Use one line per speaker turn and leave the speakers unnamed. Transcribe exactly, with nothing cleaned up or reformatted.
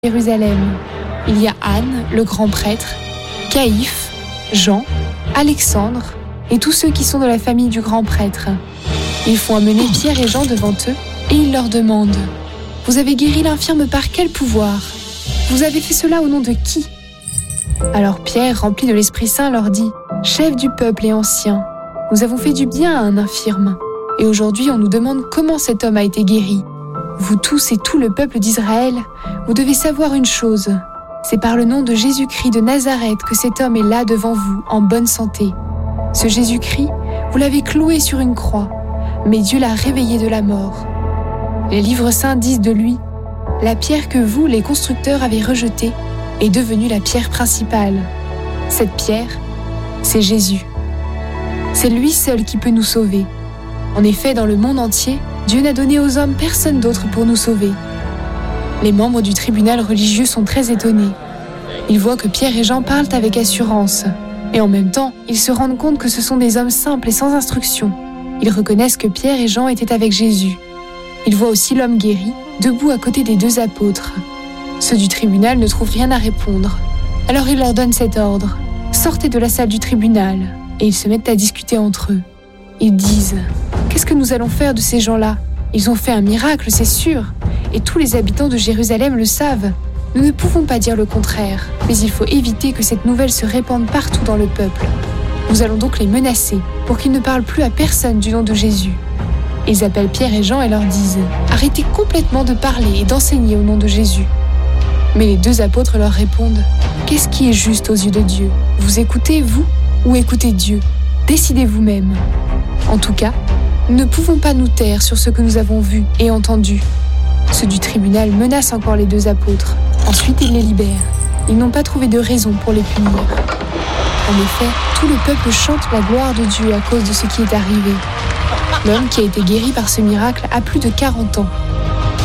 Jérusalem. Il y a Anne, le grand prêtre, Caïphe, Jean, Alexandre et tous ceux qui sont de la famille du grand prêtre. Ils font amener Pierre et Jean devant eux et ils leur demandent « Vous avez guéri l'infirme par quel pouvoir ? Vous avez fait cela au nom de qui ?» Alors Pierre, rempli de l'Esprit Saint, leur dit « Chef du peuple et ancien, nous avons fait du bien à un infirme et aujourd'hui on nous demande comment cet homme a été guéri. Vous tous et tout le peuple d'Israël, vous devez savoir une chose, c'est par le nom de Jésus-Christ de Nazareth que cet homme est là devant vous, en bonne santé. Ce Jésus-Christ, vous l'avez cloué sur une croix, mais Dieu l'a réveillé de la mort. Les livres saints disent de lui, la pierre que vous, les constructeurs, avez rejetée, est devenue la pierre principale. Cette pierre, c'est Jésus. C'est lui seul qui peut nous sauver. En effet, dans le monde entier, Dieu n'a donné aux hommes personne d'autre pour nous sauver. Les membres du tribunal religieux sont très étonnés. Ils voient que Pierre et Jean parlent avec assurance. Et en même temps, ils se rendent compte que ce sont des hommes simples et sans instruction. Ils reconnaissent que Pierre et Jean étaient avec Jésus. Ils voient aussi l'homme guéri, debout à côté des deux apôtres. Ceux du tribunal ne trouvent rien à répondre. Alors ils leur donnent cet ordre. Sortez de la salle du tribunal. Et ils se mettent à discuter entre eux. Ils disent « Qu'est-ce que nous allons faire de ces gens-là ? Ils ont fait un miracle, c'est sûr. Et tous les habitants de Jérusalem le savent. Nous ne pouvons pas dire le contraire. Mais il faut éviter que cette nouvelle se répande partout dans le peuple. Nous allons donc les menacer pour qu'ils ne parlent plus à personne du nom de Jésus. » Ils appellent Pierre et Jean et leur disent « Arrêtez complètement de parler et d'enseigner au nom de Jésus. » Mais les deux apôtres leur répondent « Qu'est-ce qui est juste aux yeux de Dieu ? Vous écoutez, vous, ou écoutez Dieu ? Décidez vous-même. En tout cas, nous ne pouvons pas nous taire sur ce que nous avons vu et entendu. » Ceux du tribunal menacent encore les deux apôtres. Ensuite, ils les libèrent. Ils n'ont pas trouvé de raison pour les punir. En effet, tout le peuple chante la gloire de Dieu à cause de ce qui est arrivé. L'homme qui a été guéri par ce miracle a plus de quarante ans.